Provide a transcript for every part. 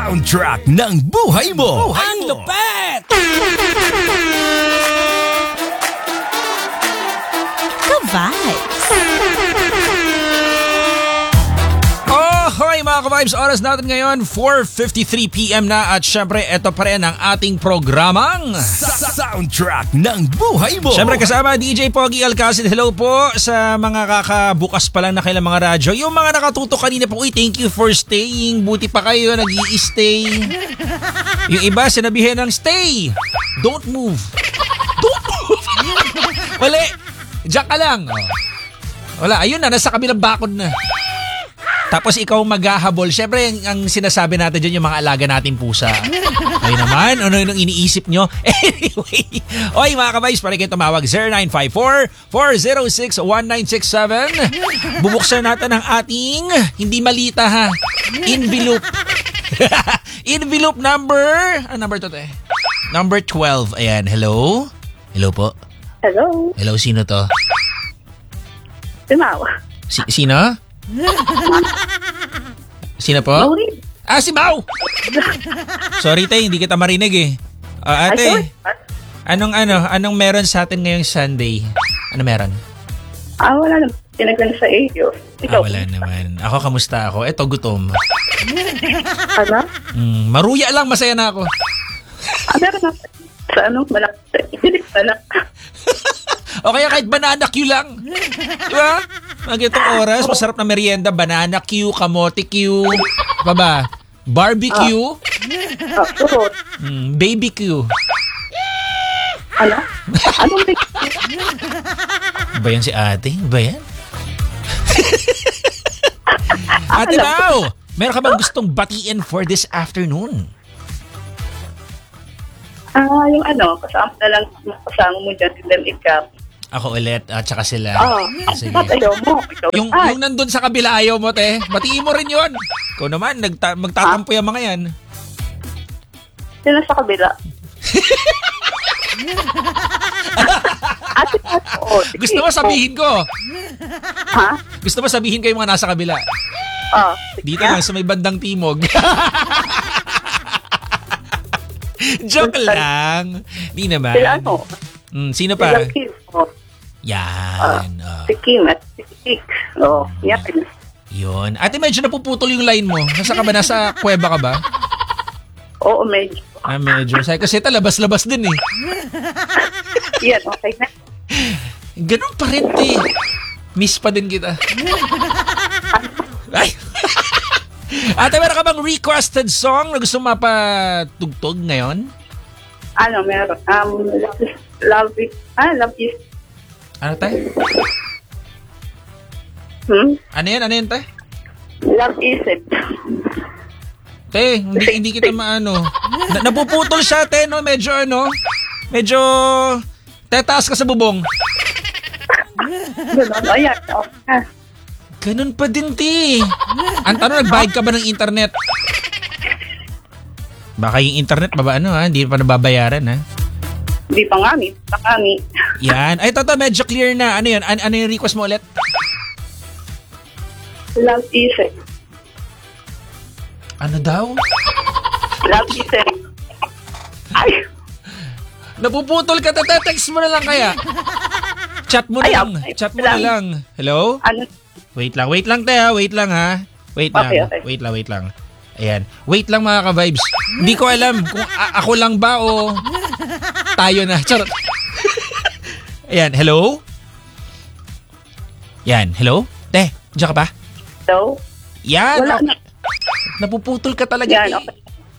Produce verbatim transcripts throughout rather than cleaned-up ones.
soundtrack ng buhay mo. Buhay Ang mo. Lupet! Ka-vibes! Hoy mga ka-vibes, oras natin ngayon four fifty-three p.m. na at syempre ito pa rin ang ating programang Soundtrack ng buhay mo. Syempre kasama D J Pogi Alcacid. Hello po sa mga kakabukas pa lang na kailang mga radyo. Yung mga nakatutok kanina po, uy, thank you for staying. Buti pa kayo nag-i-stay. Yung iba sinabihan ng stay. Don't move. Don't move. Wala. Diyan ka lang. Wala, ayun na, nasa kabilang bakod na. Tapos ikaw maghahabol. Siyempre, ang, ang sinasabi natin dyan yung mga alaga nating pusa. Ay naman, ano yung iniisip nyo? Anyway, oy mga kabays, para kayo tumawag zero nine five four, four zero six, one nine six seven. Bubuksan natin ang ating, hindi malita ha, envelope. Envelope number, ano number to te? Number twelve. Ayan, hello? Hello po? Hello? Hello, sino to? Si Mau. Si, sino? Sino po? Maureen. Ah, si Mau! Sorry tay, hindi kita marinig eh. Uh, ate, Ay, anong ano, anong meron sa atin ngayong Sunday? Ano meron? Ah, wala naman. Tinaglan sa iyo. Ah, Ikaw. wala naman. Ako, kamusta ako? Eto, gutom. Ano? Mm, maruya lang, masaya na ako. Ah, meron na. Sa ano? Malak. Hindi malak. O kaya kahit banana Q lang. Di ba? Mga itong oras, masarap na merienda. Banana Q, kamote Q. Pa ba? Barbecue. Ah, turot. Mm, baby Q. Ano? Anong may... Ba yan si ate? Ba yan? Ate Mau, meron ka bang gustong batiin for this afternoon? Ah, yung ano, kasama na lang kasama mo dyan, then ikaw. Ako ulit at saka sila. Ah, Sige. bakit ayaw mo? Ikaw. Yung, Ay, yung nandun sa kabila ayaw mo, te. Batiin mo rin yun. Ikaw naman, nagta- magtatampo yung mga yan. sila sa kabila. Ate, ate, oh, sige. Gusto mo sabihin ko? Ha? Gusto mo sabihin ko yung mga nasa kabila? Ah, sige. Dito lang sa may bandang timog. Joke lang. Di naman. Sila ano? Mm, sino Sila pa? Kim. Oh, Yan. Oh. si Kim at si Kik. Oh, yan. Yun. Ate, medyo napuputol yung line mo. Nasa ka ba? Nasa kuweba ka ba? Oo, medyo. Ah, medyo. Sabi kasi ito, labas-labas din eh. Yan, okay na. Ganun pa rin, te. Miss pa din kita. Ay. Ate, meron ka bang requested song na gusto mapatugtog ngayon? Ano, meron. Um, love is, love is, ah, love is, Ano, te? hmm? Ano yan? Ano yan, te? Love is it. Te, hindi, hindi kita maano. Na, napuputol siya, te, no? Medyo ano? Medyo tetaas ka sa bubong. Ganun, ayan. Oh, ah. Ganun pa din, te. Ang tanong, nagbayad ka ba ng internet? Baka yung internet, baba ano ha? Hindi pa nababayaran ha? Di pa nga, ni. Pa nga, ni. Yan. Ay, toto, medyo clear na. Ano yun? An- ano yung request mo ulit? Love is it. Ano daw? Love is it. Ay, Napuputol ka, text mo na lang kaya. Chat mo na Ay, lang. okay. Chat mo na lang. Hello? ano, Wait lang, wait lang te ha. Wait lang ha. Wait lang. Okay, okay. Wait lang, wait lang. Ayan. Wait lang mga ka-vibes. Hindi ko alam kung a- ako lang ba o tayo na. Charot. Ayan, hello? Yan, hello? Te, diyan ka ba? so, Yan. wala okay. na. Napuputol ka talaga. Yan, eh. okay.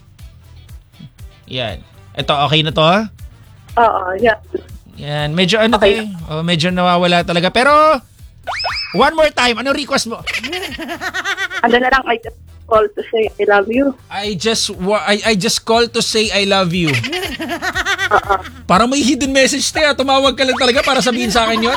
Yan. Ito, okay na to ha? Oo, yan. Yan, medyo ano Okay. te, oh, medyo nawawala talaga. Pero, one more time, ano request mo? Ano na lang, I just call to say I love you. I just wa- I, I just call to say I love you. Oo. Para may hidden message te, ah. Tumawag ka lang talaga para sabihin sa akin yun.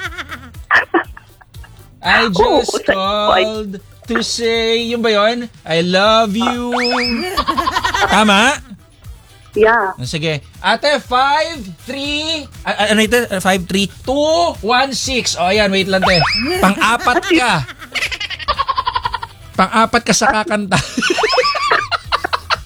I just Oo, called to say, yun ba yun? I love you. Tama? Yeah. Sige. Ate, five, three, a- ano ito? five, three, two, one, six. O, ayan, wait lang, te. Pang-apat ka. Pang-apat ka sa kakanta.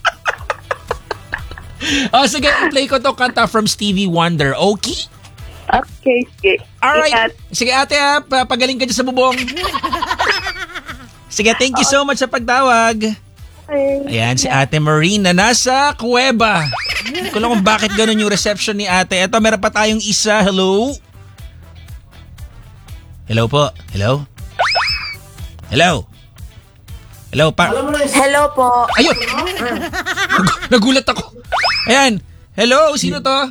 Oh, sige, play ko to kanta from Stevie Wonder. Okay? Okay, sige. Alright. Ingat. Sige ate ha, pa- pagaling ka dyan sa bubong. Sige, thank you so much sa pagtawag. Okay. Ayan, si Ate Marine na nasa kuweba. Hindi ko lang kung bakit ganun yung reception ni ate. Eto, meron pa tayong isa. Hello? Hello po? Hello? Hello? Hello pa? Hello po. Ayun! Nag- nagulat ako. Ayan. Hello? Sino to?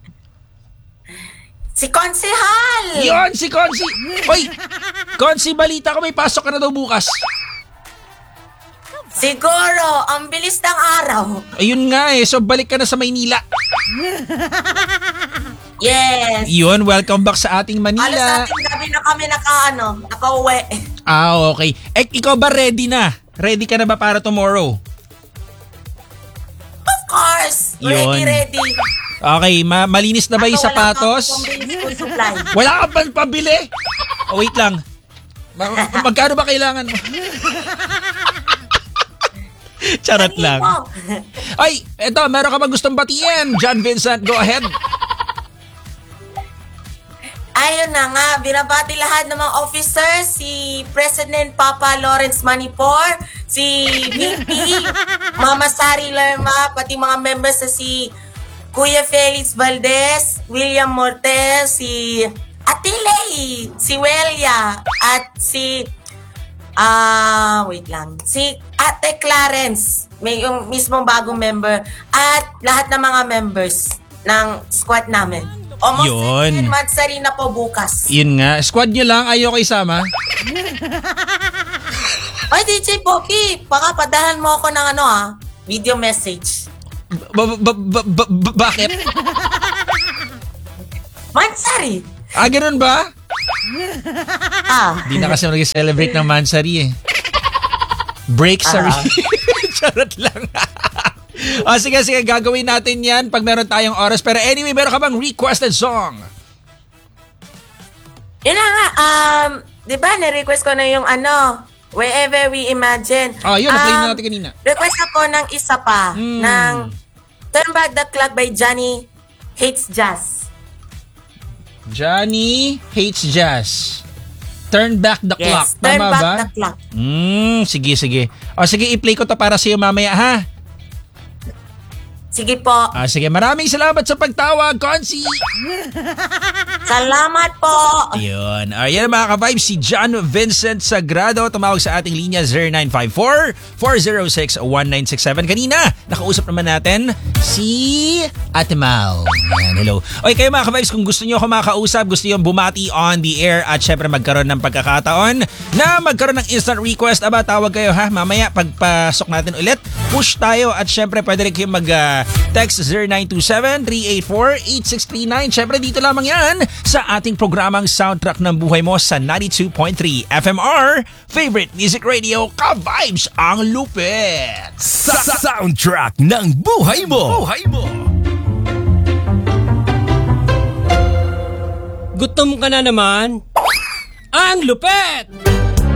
Si Konsehal. Yon, si Consi. Hoy! Consi, balita ko may pasok ka na daw bukas. Siguro, ang bilis ng araw. Ayun nga eh. So, balik ka na sa Maynila. Yes. Yun, welcome back sa ating Alas Manila. ating gabi na kami naka, ano, naka-uwi. Ah, okay. Eh, ikaw ba ready na? Ready ka na ba para tomorrow? Of course. Yun. Ready, ready. Okay, ma- malinis na ba yung Ako, wala sapatos? kang pambili school supply. Wala ka pang pabili? Oh, wait lang. Ma- magkano ba kailangan mo? Charot lang. Kanino? Ay, eto, meron ka bang gustong batiin? John Vincent, go ahead. Ayun na nga, binabati lahat ng mga officers, si President Papa Lawrence Manipur, si V P, Mama Sari Lerma, pati mga members na si Kuya Felix Valdez, William Mortel, si Atilei, si Welia, at si, ah, wait lang, si Ate Clarence, may yung mismong bagong member, at lahat ng mga members ng squad namin. Almost Yun. ten months na rin na po bukas. Yun nga, squad nyo lang, ayaw kayo isama. Ay, D J Poki, baka padahan mo ako ng ano ah, video message. Ba- ba- ba- ba- ba- bakit? Mansari! Ah, ganun ba? Ah, Di na kasi nag-celebrate ng Mansari eh. Break, sorry. Ah. Charot lang. O sige, sige, gagawin natin yan pag meron tayong oras. Pero anyway, meron ka bang requested song? yun na nga, um, di ba, na-request ko na yung ano, Wherever We Imagine. Ah, yun, na-play na Um, natin kanina. Request ako ng isa pa, Hmm. ng Turn Back the Clock by Johnny Hates Jazz. Johnny Hates Jazz. Turn back the clock. Yes, Turn Tama Back ba? the Clock. Hmm, sige, sige. O sige, i-play ko to para sa'yo mamaya, ha? Sige po. Ah, sige, maraming salamat sa pagtawag, Consi. Salamat po. Ayun. Ayan mga ka-vibes, si John Vincent Sagrado tumawag sa ating linya zero nine five four, four zero six, one nine six seven. Kanina, nakausap naman natin si Ate Mal. Ayan, hello. Okay, kayo mga ka-vibes, kung gusto niyo ako makausap, gusto niyo bumati on the air at syempre magkaroon ng pagkakataon na magkaroon ng instant request, aba, tawag kayo ha. Mamaya, pagpasok natin ulit, push tayo at syempre pwede rin kayo mag uh, text zero nine two seven, three eight four, eight six three nine. Syempre dito lamang yan sa ating programang Soundtrack ng Buhay Mo sa ninety-two point three F M R, Favorite Music Radio, ka-vibes ang lupit. Sa soundtrack ng buhay mo. Buhay mo. Gutom ka na naman? Ang lupet!